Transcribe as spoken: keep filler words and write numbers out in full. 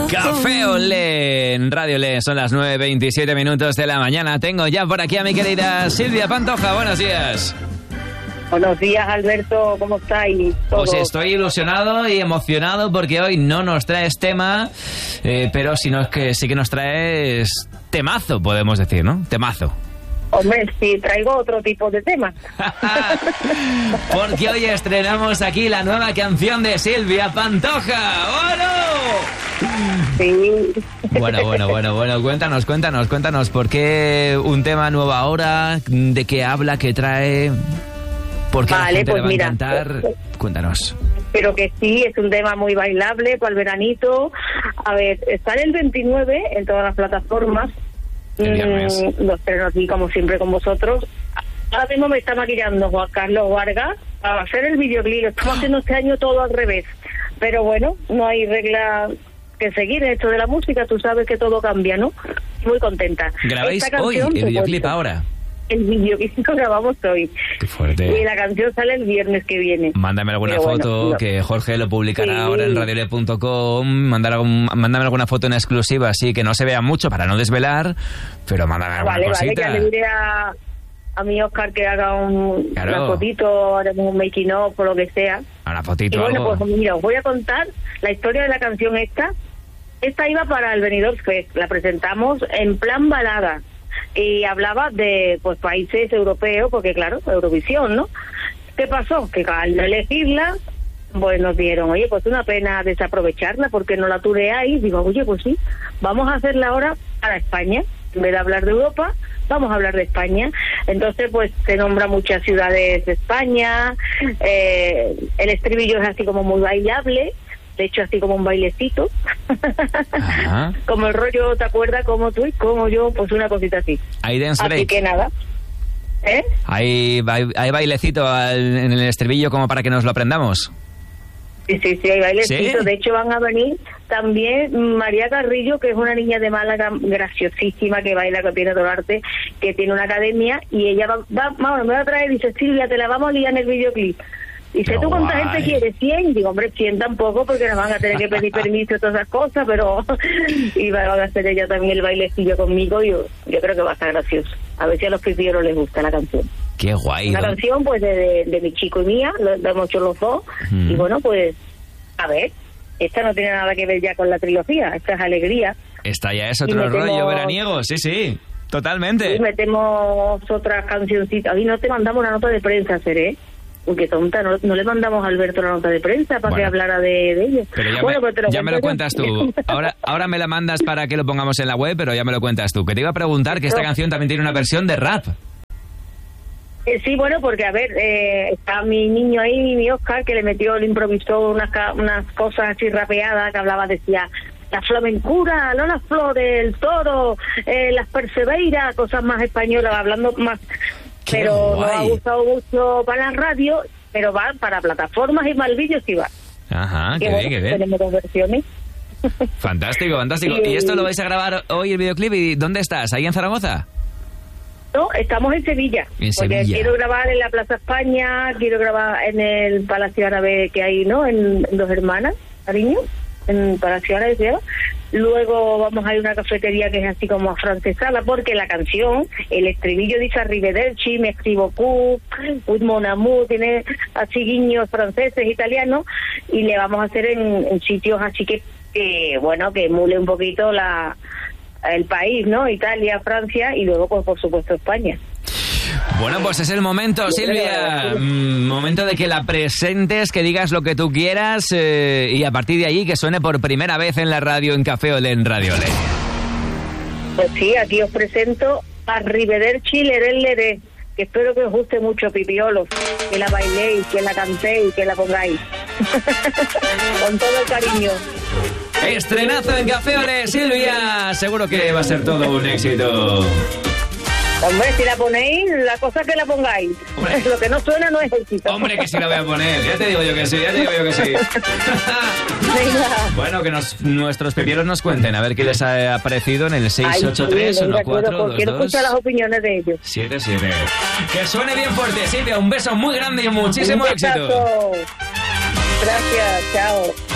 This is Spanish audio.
Café Olé en Radio Olé, son las nueve veintisiete minutos de la mañana. Tengo ya por aquí a mi querida Silvia Pantoja. Buenos días. Buenos días, Alberto, ¿cómo estáis? Pues estoy ilusionado y emocionado porque hoy no nos traes tema, eh, pero si no es que sí que nos traes temazo, podemos decir, ¿no? Temazo. Hombre, sí, traigo otro tipo de temas. Porque hoy estrenamos aquí la nueva canción de Silvia Pantoja. ¡Bueno! Sí. Bueno, bueno, bueno, bueno, cuéntanos, cuéntanos, cuéntanos, ¿por qué un tema nuevo ahora? ¿De qué habla, qué trae? ¿Por qué vale, la gente pues le va a mira, encantar? Cuéntanos. Pero que sí, es un tema muy bailable para el veranito. A ver, sale el veintinueve en todas las plataformas. Mm, lo estreno aquí como siempre con vosotros. Ahora mismo me está maquillando Juan Carlos Vargas para hacer el videoclip. Lo estamos haciendo este año todo al revés. Pero bueno, no hay regla que seguir en esto de la música. Tú sabes que todo cambia, ¿no? Muy contenta. ¿Grabáis hoy el videoclip ahora? El videoclip lo grabamos hoy. Qué fuerte. Y la canción sale el viernes que viene. Mándame alguna Pero foto, bueno, no. que Jorge lo publicará Sí. ahora en radiole punto com. Mandar algún, mándame alguna foto en exclusiva, así que no se vea mucho para no desvelar, pero mándame alguna Vale, cosita. vale, ya le diré a, a mi Oscar que haga un, Claro. una fotito, haremos un making of o lo que sea. Una fotito, Y bueno, algo. pues mira, os voy a contar la historia de la canción esta. Esta iba para el Benidorm Fest, la presentamos en plan balada. Y hablaba de pues países europeos, porque claro, Eurovisión, ¿no? ¿Qué pasó? Que al no elegirla, pues nos dieron, oye, pues una pena desaprovecharla, porque no la tureáis. Digo, oye, pues sí, vamos a hacerla ahora para España. En vez de hablar de Europa, vamos a hablar de España. Entonces, pues se nombra muchas ciudades de España, eh, el estribillo es así como muy bailable. De hecho, así como un bailecito. Ajá. Como el rollo, ¿te acuerdas? Como tú y como yo, pues una cosita así. Hay dance Así break. que nada. ¿Eh? Hay, hay, hay bailecito al- en el estribillo como para que nos lo aprendamos. Sí, sí, sí, hay bailecito. ¿Sí? De hecho, van a venir también María Carrillo, que es una niña de Málaga graciosísima, que baila, que tiene todo el arte, que tiene una academia, y ella va, va, vamos, me va a traer y dice, Silvia, te la vamos a liar en el videoclip. Dice, Qué ¿tú cuánta guay. gente quieres? cien. Digo, hombre, cien tampoco, porque nos van a tener que pedir permiso y todas esas cosas, pero y van a hacer ella también el bailecillo conmigo. Yo, yo creo que va a estar gracioso. A ver si a los pipieros les gusta la canción. Qué guay. Una ¿no? canción, pues, de, de, de mi chico y mía, lo, lo hemos hecho los dos. Mm. Y bueno, pues, a ver, esta no tiene nada que ver ya con la trilogía, esta es alegría. Esta ya es Y otro metemos- rollo veraniego, sí, sí. Totalmente. Y metemos otras cancioncitas. Y no te mandamos una nota de prensa, Seré. Porque tonta, no, no le mandamos a Alberto la nota de prensa para Bueno. que hablara de, de ello. Pero ya, bueno, me, pues te lo ya me lo cuento cuentas yo. tú. Ahora, ahora me la mandas para que lo pongamos en la web, pero ya me lo cuentas tú. Que te iba a preguntar que esta No. canción también tiene una versión de rap. Eh, sí, bueno, porque a ver, eh, está mi niño ahí, mi Oscar, que le metió, le improvisó unas, ca- unas cosas así rapeadas, que hablaba, decía, la flamencura, no las flores, el toro, eh, las perseveiras, cosas más españolas, hablando más, ¡Qué pero nos ha guay! gustado mucho para la radio, pero va para plataformas y malvillos y va. Ajá, Que qué bueno, bien, qué bien. tenemos dos versiones. Fantástico, fantástico. Sí. ¿Y esto lo vais a grabar hoy el videoclip? ¿Y dónde estás? ¿Ahí en Zaragoza? No, estamos en Sevilla. En porque Sevilla. quiero grabar en la Plaza España, quiero grabar en el Palacio Árabe que hay, ¿no? En, en Dos Hermanas, cariño, en Palacio Árabe se llama. Luego vamos a ir a una cafetería que es así como afrancesada, porque la canción, el estribillo dice Arrivederci, me escribo Q, with mon amour, tiene así guiños franceses, italianos, y le vamos a hacer en, en sitios así que, que, bueno, que emule un poquito la el país, ¿no? Italia, Francia y luego, pues por supuesto, España. Bueno, pues es el momento, Silvia. Mm, momento de que la presentes, que digas lo que tú quieras eh, y a partir de allí que suene por primera vez en la radio en Café Olé en Radio Olé. Pues sí, aquí os presento Arrivederci, leré, leré, que espero que os guste mucho, pipiolos, que la bailéis, que la cantéis, que la pongáis. Con todo el cariño. Estrenazo en Café Olé, Silvia. Seguro que va a ser todo un éxito. Hombre, si la ponéis, la cosa es que la pongáis. Hombre. Lo que no suena no es éxito. Hombre, que sí la voy a poner. Ya te digo yo que sí, ya te digo yo que sí. Venga. Bueno, que nos, nuestros pepieros nos cuenten a ver qué les ha parecido en el seis ocho tres uno cuatro dos Quiero dos escuchar las opiniones de ellos. siete siete. Que suene bien fuerte, Silvia. Un beso muy grande y muchísimo Un éxito. besazo. Gracias, chao.